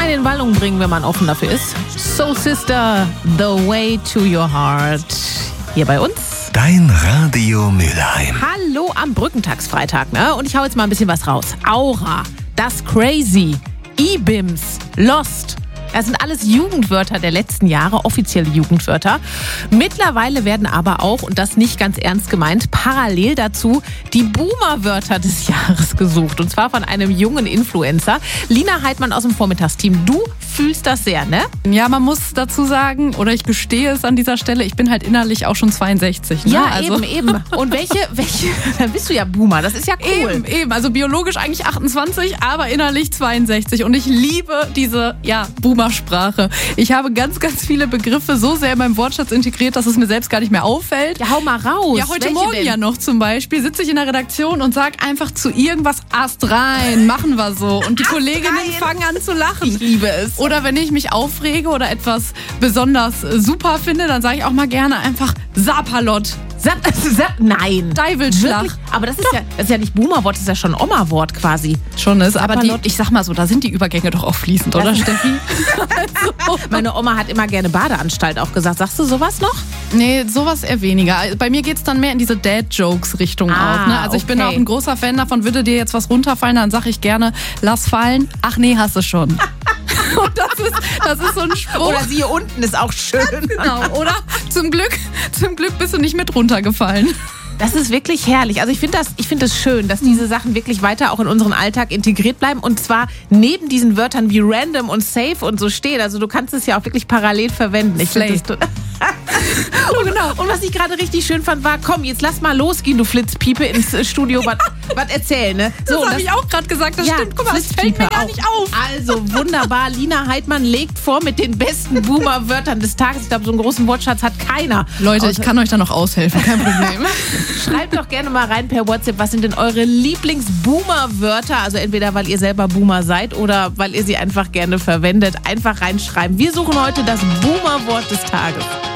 in den Wallung bringen, wenn man offen dafür ist. Soul Sister, The Way to Your Heart. Hier bei uns. Dein Radio Mülheim. Hallo am Brückentagsfreitag, ne? Und ich hau jetzt mal ein bisschen was raus. Aura, Das Crazy, E-Bims, Lost. Das sind alles Jugendwörter der letzten Jahre, offizielle Jugendwörter. Mittlerweile werden aber auch, und das nicht ganz ernst gemeint, parallel dazu die Boomer-Wörter des Jahres gesucht. Und zwar von einem jungen Influencer. Lina Heidmann aus dem Vormittagsteam. Du fühlst das sehr, ne? Ja, man muss dazu sagen, oder ich gestehe es an dieser Stelle, ich bin halt innerlich auch schon 62. Ne? Ja, also eben. Und welche, dann bist du ja Boomer, das ist ja cool. Eben, also biologisch eigentlich 28, aber innerlich 62. Und ich liebe diese, Boomer-Sprache. Ich habe ganz, ganz viele Begriffe so sehr in meinem Wortschatz integriert, dass es mir selbst gar nicht mehr auffällt. Ja, hau mal raus. Ja, heute Welche Morgen denn? ja noch zum Beispiel sitze ich in der Redaktion und sag einfach zu irgendwas Ast rein, machen wir so. Und die Kolleginnen fangen an zu lachen. Ich liebe es. Oder wenn ich mich aufrege oder etwas besonders super finde, dann sage ich auch mal gerne einfach Sapalot. Nein. Deivelschlag. Wirklich? Aber das ist ja nicht Boomer-Wort, das ist ja schon Oma-Wort quasi. Schon ist, aber Sapalot. ich sag mal so, da sind die Übergänge doch auch fließend, oder Steffi? Meine Oma hat immer gerne Badeanstalt auch gesagt. Sagst du sowas noch? Nee, sowas eher weniger. Bei mir geht's dann mehr in diese Dad-Jokes-Richtung auch. Ne? Also ich bin auch ein großer Fan davon, würde dir jetzt was runterfallen, dann sag ich gerne, lass fallen. Ach nee, hast du schon. Und das ist so ein Spruch. Oder siehe unten ist auch schön. Genau, oder? Zum Glück bist du nicht mit runtergefallen. Das ist wirklich herrlich. Also ich finde das schön, dass diese Sachen wirklich weiter auch in unseren Alltag integriert bleiben. Und zwar neben diesen Wörtern wie random und safe und so stehen. Also du kannst es ja auch wirklich parallel verwenden. Ich finde das oh, genau. Und was ich gerade richtig schön fand, war, komm, jetzt lass mal losgehen, du Flitzpiepe, ins Studio, was erzählen, ne? So, das habe ich auch gerade gesagt, das stimmt. Guck mal, das fällt mir gar nicht auf. Also wunderbar, Lina Heidmann legt vor mit den besten Boomer-Wörtern des Tages. Ich glaube, so einen großen Wortschatz hat keiner. Leute, ich kann euch da noch aushelfen, kein Problem. Schreibt doch gerne mal rein per WhatsApp, was sind denn eure Lieblings-Boomer-Wörter? Also entweder, weil ihr selber Boomer seid oder weil ihr sie einfach gerne verwendet. Einfach reinschreiben. Wir suchen heute das Boomer-Wort des Tages.